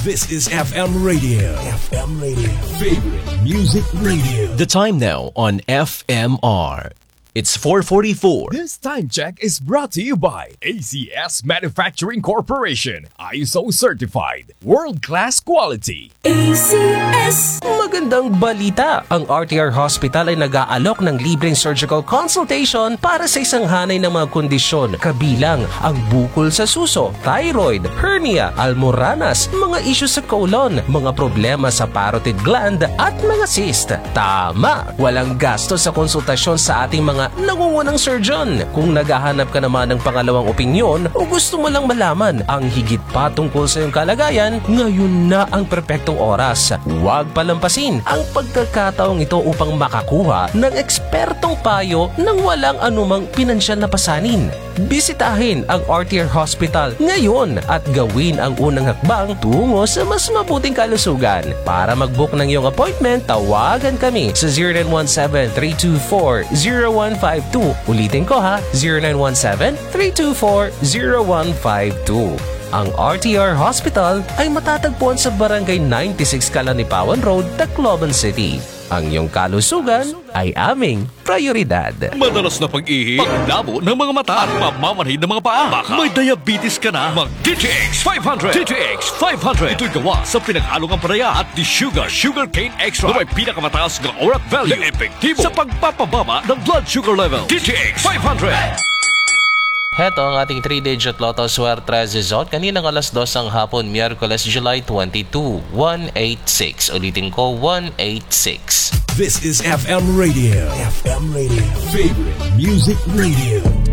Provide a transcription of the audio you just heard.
This is FM Radio. FM Radio. Favorite Music Radio. The time now on FMR. It's 4:44. This time check is brought to you by ACS Manufacturing Corporation. ISO certified. World-class quality. ACS. Magandang balita! Ang RTR Hospital ay nag-aalok ng libreng surgical consultation para sa isang hanay ng mga kondisyon kabilang ang bukol sa suso, thyroid, hernia, almoranas, mga isyu sa colon, mga problema sa parotid gland at mga cyst. Tama! Walang gasto sa konsultasyon sa ating mga nangungunang surgeon. Kung naghahanap ka naman ng pangalawang opinyon o gusto mo lang malaman ang higit pa tungkol sa iyong kalagayan, ngayon na ang perpektong oras. Huwag palampasin ang pagkakataong ito upang makakuha ng ekspertong payo nang walang anumang pinansyal na pasanin. Bisitahin ang RTR Hospital ngayon at gawin ang unang hakbang tungo sa mas mabuting kalusugan. Para mag-book ng iyong appointment, tawagan kami sa 0917-324-0152. Ulitin ko ha, 0917-324-0152. Ang RTR Hospital ay matatagpuan sa Barangay 96 Kalanipawan Road, Tacloban City. Ang iyong kalusugan ay aming prioridad. Madalas na pag-ihi, paglabo ng mga mata at mamamanhid ng mga paa. Baka may diabetes ka na, mag DTX 500. DTX 500. Ito'y gawa sa pinaghalong ang paraya at the sugar cane extra na may pinakamataas ng ORAC value na epektibo sa pagpapababa ng blood sugar level. DTX 500. Heto ang ating 3-digit Lotto Swerte result kaninang alas 2 ng hapon, Miyerkules, July 22, 186. Ulitin ko, 186. This is FM Radio. FM Radio. Favorite Music Radio.